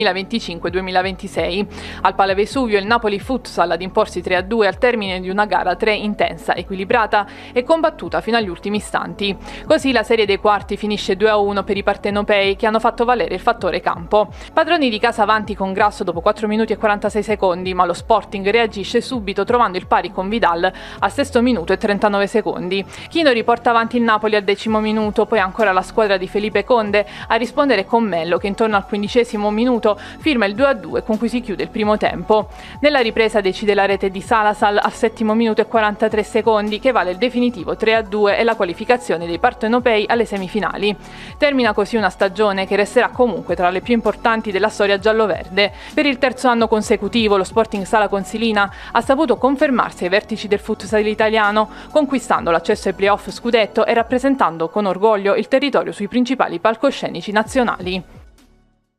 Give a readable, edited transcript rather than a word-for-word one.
2025-2026. Al Pala Vesuvio il Napoli Futsal ad imporsi 3-2 al termine di una gara 3 intensa, equilibrata e combattuta fino agli ultimi istanti. Così la serie dei quarti finisce 2-1 per i partenopei che hanno fatto valere il fattore campo. Padroni di casa avanti con Grasso dopo 4 minuti e 46 secondi, ma lo Sporting reagisce subito trovando il pari con Vidal al sesto minuto e 39 secondi. Chino riporta avanti il Napoli al 10° minuto, poi ancora la squadra di Felipe Conde a rispondere con Mello che intorno al 15° minuto firma il 2-2 con cui si chiude il primo tempo. Nella ripresa decide la rete di Salasal al 7° minuto e 43 secondi che vale il definitivo 3-2 e la qualificazione dei partenopei alle semifinali. Termina così una stagione che resterà comunque tra le più importanti della storia gialloverde. Per il terzo anno consecutivo lo Sporting Sala Consilina ha saputo confermarsi ai vertici del futsal italiano, conquistando l'accesso ai playoff scudetto e rappresentando con orgoglio il territorio sui principali palcoscenici nazionali.